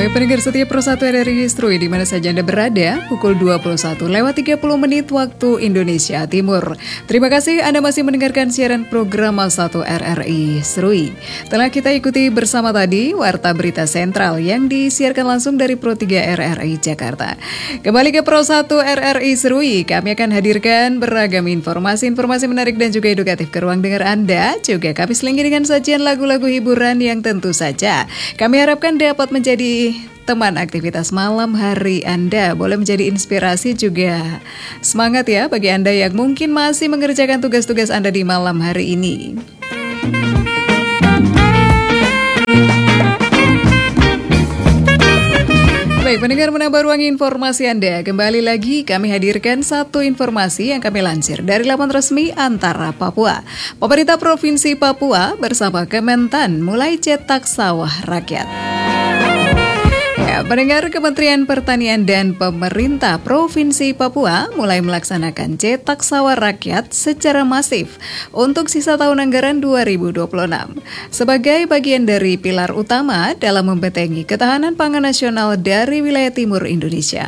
Baik pendengar setia Pro 1 RRI History di mana saja Anda berada, pukul 21:30 waktu Indonesia Timur. Terima kasih Anda masih mendengarkan siaran program 1 RRI History. Telah kita ikuti bersama tadi Warta Berita Sentral yang disiarkan langsung dari Pro 3 RRI Jakarta. Kembali ke Pro 1 RRI History, kami akan hadirkan beragam informasi menarik dan juga edukatif ke ruang dengar Anda. Juga kami selingi dengan sajian lagu-lagu hiburan yang tentu saja kami harapkan dapat menjadi teman aktivitas malam hari Anda. Boleh menjadi inspirasi juga semangat ya bagi Anda yang mungkin masih mengerjakan tugas-tugas Anda di malam hari ini. Baik, pendengar menambah ruang informasi Anda. Kembali lagi kami hadirkan satu informasi yang kami lansir dari laman resmi Antara Papua. Pemerintah Provinsi Papua bersama Kementan mulai cetak sawah rakyat. Pendengar, Kementerian Pertanian dan pemerintah Provinsi Papua mulai melaksanakan cetak sawah rakyat secara masif untuk sisa tahun anggaran 2026 sebagai bagian dari pilar utama dalam membentengi ketahanan pangan nasional dari wilayah timur Indonesia.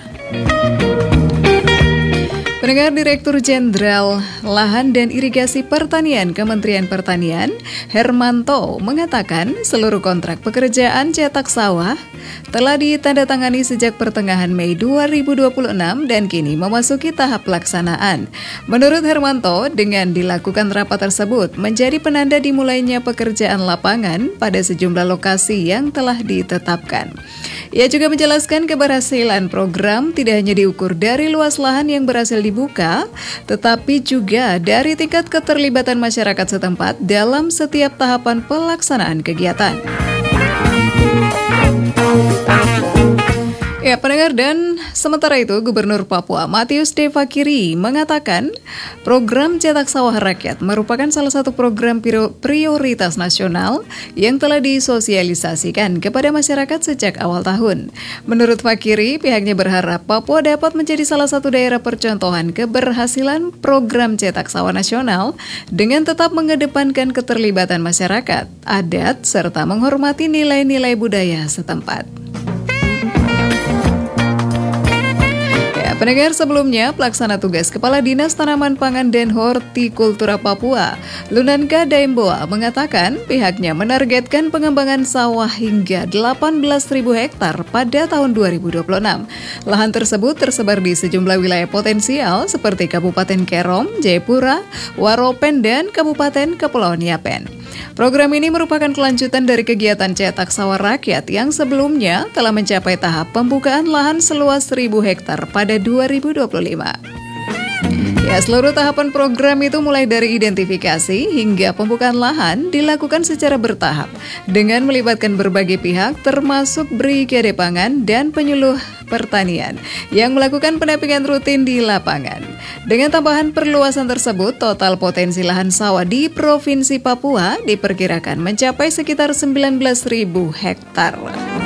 Pendengar, Direktur Jenderal Lahan dan Irigasi Pertanian Kementerian Pertanian, Hermanto, mengatakan seluruh kontrak pekerjaan cetak sawah telah ditandatangani sejak pertengahan Mei 2026 dan kini memasuki tahap pelaksanaan. Menurut Hermanto, dengan dilakukan rapat tersebut menjadi penanda dimulainya pekerjaan lapangan pada sejumlah lokasi yang telah ditetapkan. Ia juga menjelaskan keberhasilan program tidak hanya diukur dari luas lahan yang berhasil dibuka, tetapi juga dari tingkat keterlibatan masyarakat setempat dalam setiap tahapan pelaksanaan kegiatan. Ya, pendengar, dan sementara itu Gubernur Papua Matius D. Fakiri mengatakan program cetak sawah rakyat merupakan salah satu program prioritas nasional yang telah disosialisasikan kepada masyarakat sejak awal tahun. Menurut Fakiri, pihaknya berharap Papua dapat menjadi salah satu daerah percontohan keberhasilan program cetak sawah nasional dengan tetap mengedepankan keterlibatan masyarakat, adat, serta menghormati nilai-nilai budaya setempat. Pendengar, sebelumnya, pelaksana tugas Kepala Dinas Tanaman Pangan dan Hortikultura Papua, Lunanka Daimboa, mengatakan pihaknya menargetkan pengembangan sawah hingga 18.000 hektar pada tahun 2026. Lahan tersebut tersebar di sejumlah wilayah potensial seperti Kabupaten Kerom, Jayapura, Waropen, dan Kabupaten Kepulauan Yapen. Program ini merupakan kelanjutan dari kegiatan cetak sawah rakyat yang sebelumnya telah mencapai tahap pembukaan lahan seluas 1.000 hektar pada 2025. Ya, seluruh tahapan program itu mulai dari identifikasi hingga pembukaan lahan dilakukan secara bertahap dengan melibatkan berbagai pihak termasuk Brigade Pangan dan penyuluh pertanian yang melakukan pendampingan rutin di lapangan. Dengan tambahan perluasan tersebut, total potensi lahan sawah di Provinsi Papua diperkirakan mencapai sekitar 19.000 hektar.